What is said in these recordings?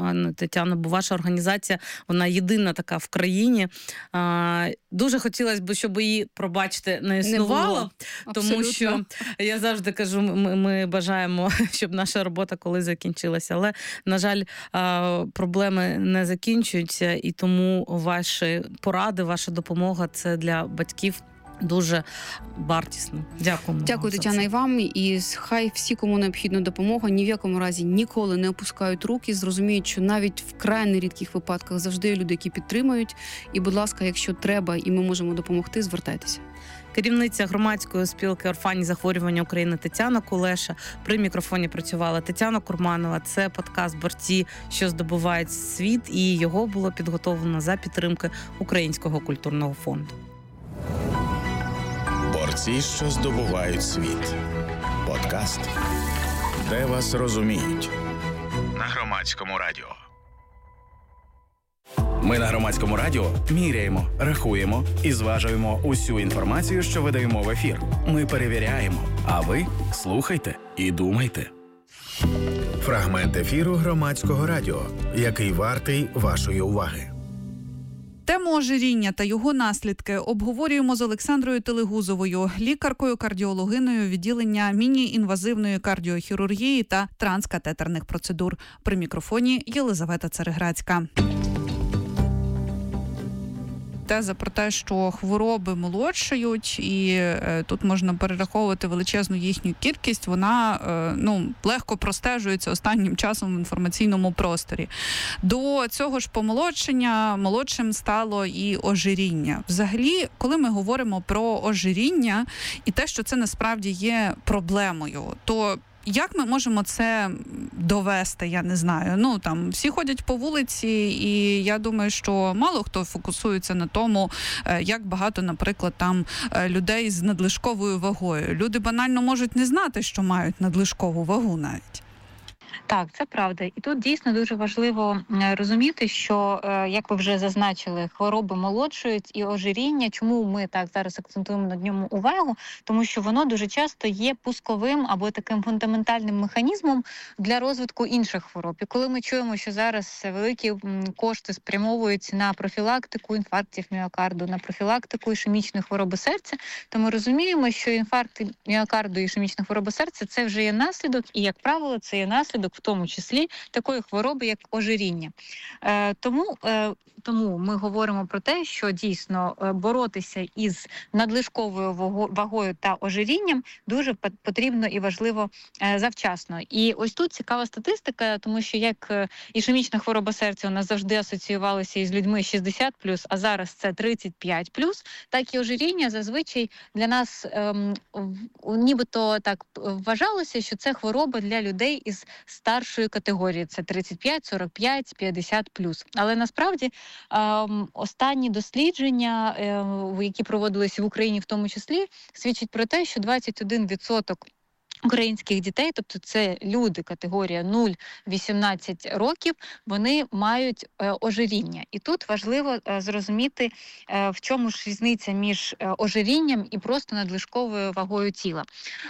Тетяно, бо ваша організація, вона єдина така в країні. Дуже хотілося б, щоб її, пробачте, не існувало, тому що я завжди кажу, ми бажаємо, щоб наша робота колись закінчилася, але, на жаль, проблеми не закінчуються, і тому ваші поради, ваша допомога – це для батьків дуже вартісно. Дякуємо. Дякую, Тетяна, і вам. І хай всі, кому необхідна допомога, ні в якому разі ніколи не опускають руки, зрозуміють, що навіть в край нерідких випадках завжди є люди, які підтримують. І, будь ласка, якщо треба і ми можемо допомогти, звертайтеся. Керівниця громадської спілки «Орфанні захворювання України» Тетяна Кулеша. При мікрофоні працювала Тетяна Курманова. Це подкаст «Борці, що здобувають світ», і його було підготовлено за підтримки Українського культурного фонду. Борці, що здобувають світ. Подкаст, де вас розуміють. На Громадському радіо. Ми на Громадському радіо міряємо, рахуємо і зважуємо усю інформацію, що видаємо в ефір. Ми перевіряємо, а ви слухайте і думайте. Фрагмент ефіру Громадського радіо, який вартий вашої уваги. Тему ожиріння та його наслідки обговорюємо з Олександрою Телегузовою, лікаркою-кардіологиною відділення міні-інвазивної кардіохірургії та транскатетерних процедур. При мікрофоні Єлизавета Цареградська. Теза про те, що хвороби молодшають, і тут можна перераховувати величезну їхню кількість, вона легко простежується останнім часом в інформаційному просторі. До цього ж помолодшення молодшим стало і ожиріння. Взагалі, коли ми говоримо про ожиріння і те, що це насправді є проблемою, то як ми можемо це довести, я не знаю. Всі ходять по вулиці, і я думаю, що мало хто фокусується на тому, як багато, наприклад, там людей з надлишковою вагою. Люди банально можуть не знати, що мають надлишкову вагу навіть. Так, це правда. І тут дійсно дуже важливо розуміти, що, як ви вже зазначили, хвороби молодшують і ожиріння. Чому ми так зараз акцентуємо на ньому увагу? Тому що воно дуже часто є пусковим або таким фундаментальним механізмом для розвитку інших хвороб. І коли ми чуємо, що зараз великі кошти спрямовуються на профілактику інфарктів міокарду, на профілактику ішемічної хвороби серця, то ми розуміємо, що інфаркт міокарду і ішемічна хвороба серця – це вже є наслідок, і, як правило, це є наслідок в тому числі такої хвороби, як ожиріння. Тому ми говоримо про те, що дійсно боротися із надлишковою вагою та ожирінням дуже потрібно і важливо завчасно. І ось тут цікава статистика, тому що як ішемічна хвороба серця у нас завжди асоціювалася із людьми 60+, а зараз це 35+, так і ожиріння зазвичай для нас нібито так вважалося, що це хвороба для людей із старшої категорії, це 35, 45, 50+. Але насправді останні дослідження, які проводилися в Україні в тому числі, свідчать про те, що 21% українських дітей, тобто це люди категорія 0-18 років, вони мають ожиріння. І тут важливо зрозуміти, в чому ж різниця між ожирінням і просто надлишковою вагою тіла.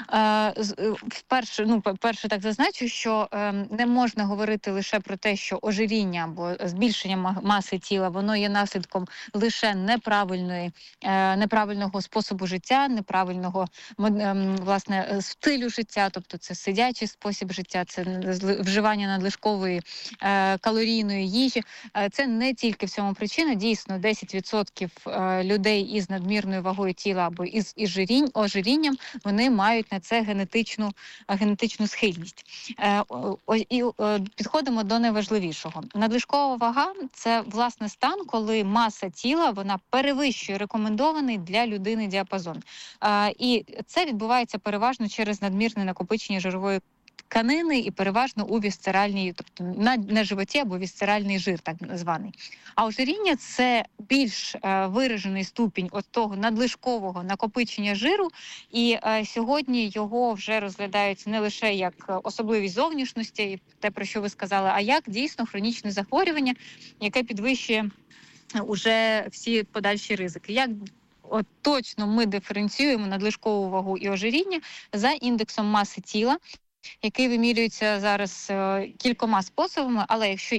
Перше так зазначу, що не можна говорити лише про те, що ожиріння або збільшення маси тіла, воно є наслідком лише неправильного способу життя, неправильного стилю життя, тобто це сидячий спосіб життя, це вживання надлишкової калорійної їжі. Це не тільки в цьому причина. Дійсно, 10% людей із надмірною вагою тіла або із ожирінням, вони мають на це генетичну схильність. І підходимо до найважливішого. Надлишкова вага – це, власне, стан, коли маса тіла, вона перевищує рекомендований для людини діапазон. І це відбувається переважно через надмірне накопичення жирової тканини і переважно у вісцеральній, тобто на животі або вісцеральний жир, так званий. А ожиріння – це більш виражений ступінь от того надлишкового накопичення жиру, і сьогодні його вже розглядають не лише як особливість зовнішності, те, про що ви сказали, а як дійсно хронічне захворювання, яке підвищує уже всі подальші ризики. Як точно ми диференціюємо надлишкову вагу і ожиріння за індексом маси тіла, який вимірюється зараз кількома способами, але якщо